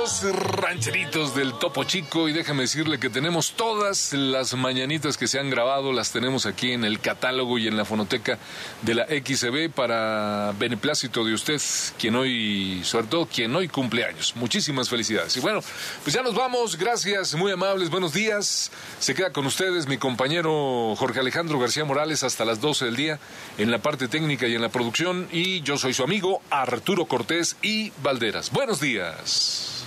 amigos rancheritos del Topo Chico, y déjame decirle que tenemos todas las mañanitas que se han grabado, las tenemos aquí en el catálogo y en la fonoteca de la XCB para beneplácito de usted, quien hoy, sobre todo quien hoy cumple años. Muchísimas felicidades. Y bueno, pues ya nos vamos, gracias, muy amables, buenos días. Se queda con ustedes mi compañero Jorge Alejandro García Morales hasta las 12 del día en la parte técnica y en la producción, y yo soy su amigo Arturo Cortés y Valderas. Buenos días.